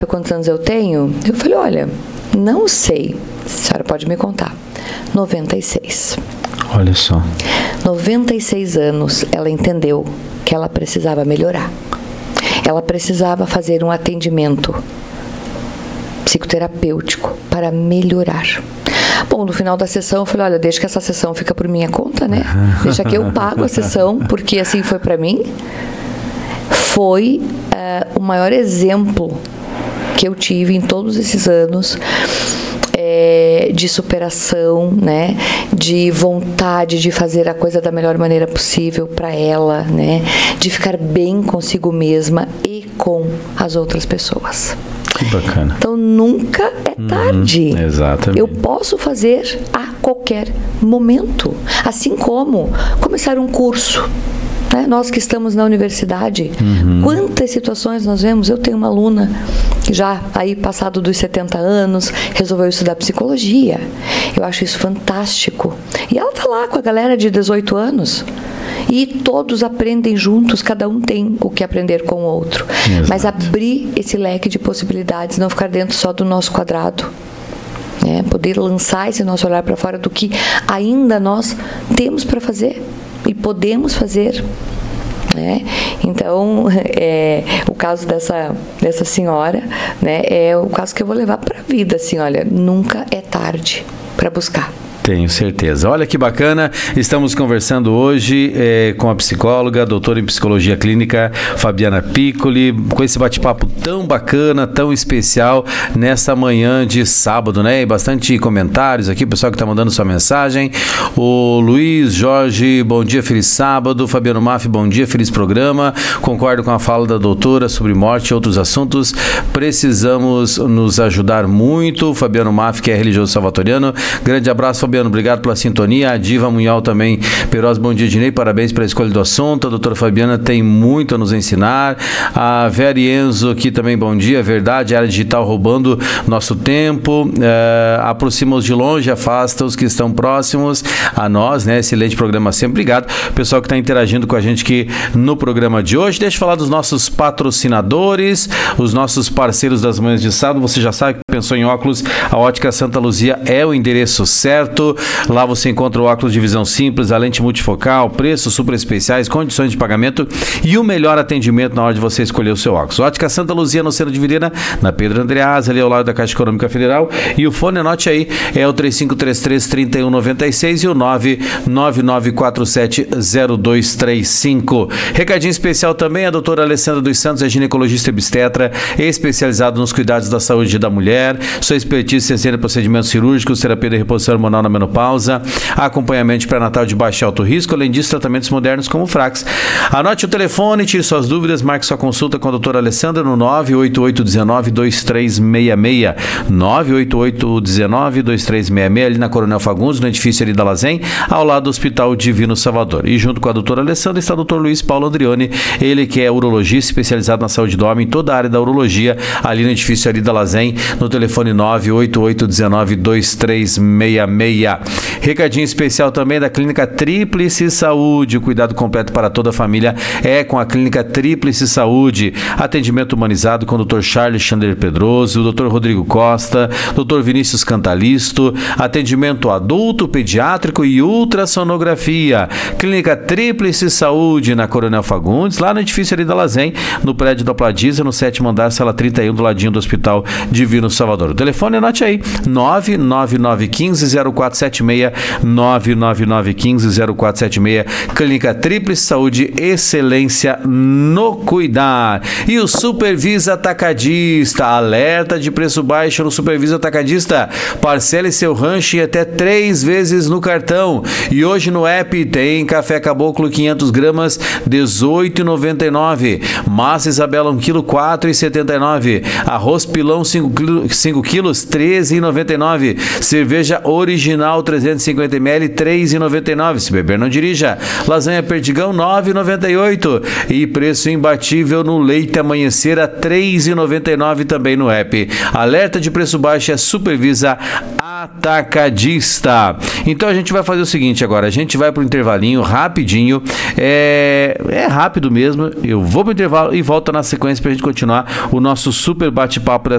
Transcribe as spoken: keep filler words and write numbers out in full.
quantos anos eu tenho? Eu falei, olha, não sei. A senhora pode me contar. noventa e seis. Olha só. noventa e seis anos, ela entendeu que ela precisava melhorar. Ela precisava fazer um atendimento psicoterapêutico para melhorar. Bom, no final da sessão eu falei, olha, deixa que essa sessão fica por minha conta, né? Deixa que eu pago a sessão, porque assim foi para mim. Foi uh, o maior exemplo que eu tive em todos esses anos é, de superação, né? De vontade de fazer a coisa da melhor maneira possível para ela, né? De ficar bem consigo mesma e com as outras pessoas. Que bacana. Então nunca é tarde. Uhum, exatamente. Eu posso fazer a qualquer momento. Assim como começar um curso. Né? Nós que estamos na universidade, uhum. quantas situações nós vemos? Eu tenho uma aluna que já aí passado dos setenta anos resolveu estudar psicologia. Eu acho isso fantástico. E ela está lá com a galera de dezoito anos. E todos aprendem juntos, cada um tem o que aprender com o outro. Exato. Mas abrir esse leque de possibilidades, não ficar dentro só do nosso quadrado. Né? Poder lançar esse nosso olhar para fora do que ainda nós temos para fazer e podemos fazer. Né? Então, é, o caso dessa, dessa senhora, né, é o caso que eu vou levar para a vida. Assim, olha, nunca é tarde para buscar. Tenho certeza. Olha que bacana, estamos conversando hoje é, com a psicóloga, doutora em psicologia clínica, Fabiana Piccoli, com esse bate-papo tão bacana, tão especial, nesta manhã de sábado, né? E bastante comentários aqui, o pessoal que está mandando sua mensagem. O Luiz Jorge, bom dia, feliz sábado. Fabiano Maff, bom dia, feliz programa. Concordo com a fala da doutora sobre morte e outros assuntos. Precisamos nos ajudar muito. Fabiano Maff, que é religioso salvatoriano. Grande abraço, Fabiano, obrigado pela sintonia. A Diva Munhal também. Peroz, bom dia, Dinei, parabéns pela escolha do assunto. A doutora Fabiana tem muito a nos ensinar. A Vera Enzo aqui também, bom dia. Verdade, a área digital roubando nosso tempo. É, aproxima os de longe, afasta os que estão próximos a nós, né? Excelente programa sempre. Obrigado, pessoal que está interagindo com a gente aqui no programa de hoje. Deixa eu falar dos nossos patrocinadores, os nossos parceiros das manhãs de sábado. Você já sabe que pensou em óculos, a Ótica Santa Luzia é o endereço certo. Lá você encontra o óculos de visão simples, a lente multifocal, preços super especiais, condições de pagamento e o melhor atendimento na hora de você escolher o seu óculos. Ótica Santa Luzia, no centro de Videira, na Pedro Andreas, ali ao lado da Caixa Econômica Federal. E o fone, anote aí, é o três cinco três três, três um nove seis e o nove nove nove quatro sete zero dois três cinco. Recadinho especial também, a doutora Alessandra dos Santos é ginecologista e obstetra, especializado nos cuidados da saúde da mulher. Sua expertise em procedimentos cirúrgicos, terapia de reposição hormonal na menopausa, acompanhamento pré-natal de baixo e alto risco, além disso, tratamentos modernos como Frax. Anote o telefone, tire suas dúvidas, marque sua consulta com a doutora Alessandra no nove oito oito um nove dois três seis seis, nove oito oito um nove dois três seis seis, ali na Coronel Fagundes, no edifício ali da Lazem, ao lado do Hospital Divino Salvador. E junto com a doutora Alessandra está o doutor Luiz Paulo Andrioni, ele que é urologista especializado na saúde do homem, em toda a área da urologia, ali no edifício ali da Lazem, no telefone nove oito oito um nove dois três seis seis. Recadinho especial também da Clínica Tríplice Saúde, o cuidado completo para toda a família é com a Clínica Tríplice Saúde, atendimento humanizado com o doutor Charles Chandler Pedroso, o doutor Rodrigo Costa, doutor Vinícius Cantalisto, atendimento adulto, pediátrico e ultrassonografia. Clínica Tríplice Saúde na Coronel Fagundes, lá no edifício ali da Lazem, no prédio da Pladiza, no sétimo andar, sala trinta e um, do ladinho do Hospital Divino Salvador. O telefone, anote aí, nove nove nove um cinco zero quatro sete seis, nove nove nove um cinco zero quatro sete seis. Clínica Tríplice Saúde, excelência no cuidar. E o Supervisa Atacadista, alerta de preço baixo no Supervisa Atacadista. Parcele seu rancho em até três vezes no cartão. E hoje no app tem café caboclo quinhentas gramas, dezoito reais e noventa e nove centavos. Massa Isabela um quilo, quatro reais e setenta e nove centavos. Arroz pilão cinco quilos, treze reais e noventa e nove centavos. Cerveja original trezentos e cinquenta mililitros, três reais e noventa e nove centavos. Se beber, não dirija. Lasanha Perdigão, nove reais e noventa e oito centavos. E preço imbatível no leite amanhecer a três reais e noventa e nove centavos também no app. Alerta de preço baixo é Supervisa Atacadista. Então a gente vai fazer o seguinte agora, a gente vai pro intervalinho rapidinho, é, é rápido mesmo, eu vou pro intervalo e volto na sequência pra gente continuar o nosso super bate-papo